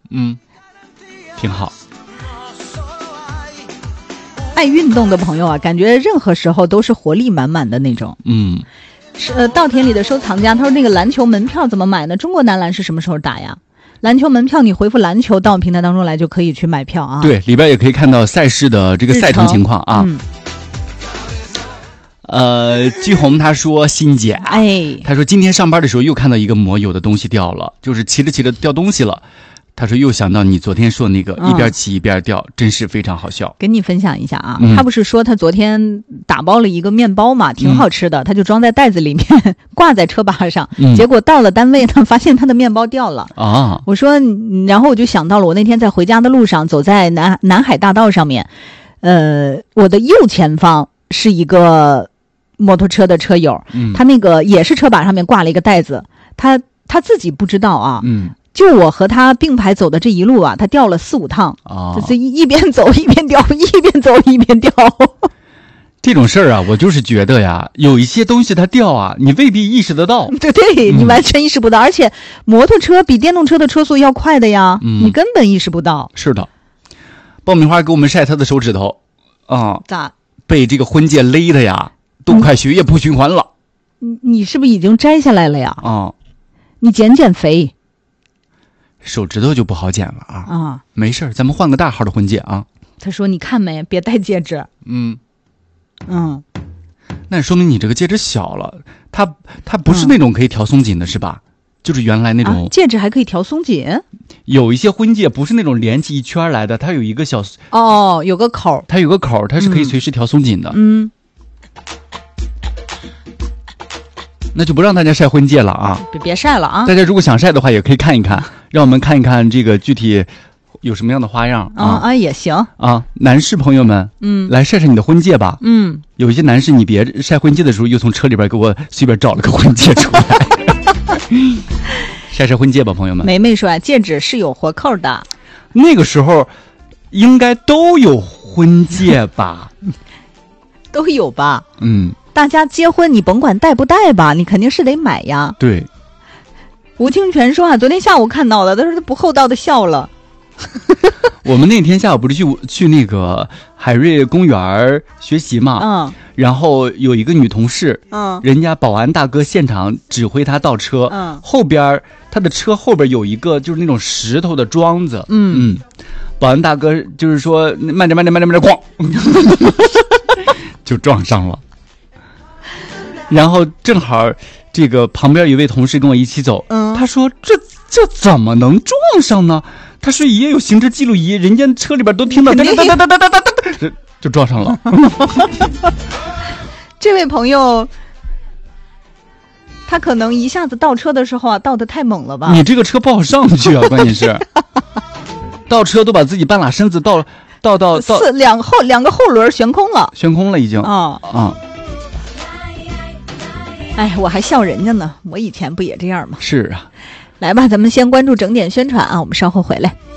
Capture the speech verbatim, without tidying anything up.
嗯，挺好。 爱运动的朋友啊，感觉任何时候都是活力满满的那种。 嗯， 是呃，稻田里的收藏家，他说那个篮球门票怎么买呢？中国男篮是什么时候打呀？篮球门票你回复篮球到平台当中来就可以去买票啊。 对，里边也可以看到赛事的这个赛程情况啊。 嗯。 呃，季红他说欣姐， 哎， 他说今天上班的时候又看到一个摩友的东西掉了，就是骑着骑着掉东西了。他说又想到你昨天说那个、嗯、一边骑一边掉，真是非常好笑。 跟你分享一下啊、 嗯， 他不是说他昨天打包了一个面包嘛，挺好吃的，嗯、他就装在袋子里面挂在车把上、嗯，结果到了单位呢，发现他的面包掉了啊。我说，然后我就想到了，我那天在回家的路上，走在南南海大道上面，呃，我的右前方是一个摩托车的车友，嗯，他那个也是车把上面挂了一个袋子，他他自己不知道啊，嗯。就我和他并排走的这一路啊，他掉了四五趟啊，就是一边走一边掉，一边走一边掉。 这种事儿啊，我就是觉得呀，有一些东西它掉啊，你未必意识得到。 对对，你完全意识不到、嗯，而且摩托车比电动车的车速要快的呀，嗯、你根本意识不到。 是的，爆米花给我们晒他的手指头啊， 咋被这个婚戒勒的呀，都快血液不循环了。 你、嗯、你是不是已经摘下来了呀？ 啊， 你减减肥。 手指头就不好剪了啊！ 啊， 没事，咱们换个大号的婚戒啊。 他说：“你看没，别戴戒指。” 嗯嗯， 那说明你这个戒指小了，它它不是那种可以调松紧的，嗯、是吧？就是原来那种、 啊、戒指还可以调松紧。 有一些婚戒不是那种连起一圈来的，它有一个小哦，有个口， 它有个口，它是可以随时调松紧的。 嗯。 那就不让大家晒婚戒了啊！ 别别晒了啊！ 大家如果想晒的话，也可以看一看，让我们看一看这个具体有什么样的花样啊！ 啊, 啊也行啊，男士朋友们， 嗯， 来晒晒你的婚戒吧。 嗯， 有一些男士，你别晒婚戒的时候，又从车里边给我随便找了个婚戒出来，晒晒婚戒吧，朋友们。 梅梅说，戒指是有活扣的， 那个时候应该都有婚戒吧？ 都有吧？ 嗯。 大家结婚你甭管戴不戴吧，你肯定是得买呀。 对， 吴清泉说啊，昨天下午看到了，他说他不厚道的笑了。 我们那天下午不是去去那个海瑞公园学习嘛， 嗯， 然后有一个女同事， 嗯， 人家保安大哥现场指挥她倒车， 嗯， 后边她的车后边有一个就是那种石头的桩子， 嗯嗯，保安大哥就是说慢点慢点慢点慢点，咣，就撞上了。然后正好这个旁边有一位同事跟我一起走， 嗯， 他说这这怎么能撞上呢？他说也有行车记录仪，人家车里边都听到哒哒哒哒哒哒哒哒，就撞上了。 这位朋友他可能一下子倒车的时候啊倒得太猛了吧？ 你这个车不好上去啊，关键是倒车都把自己半拉身子倒倒到倒四两后两个后轮悬空了， 悬空了已经啊啊。 哎，我还笑人家呢，我以前不也这样吗？ 是啊， 来吧，咱们先关注整点宣传啊，我们稍后回来。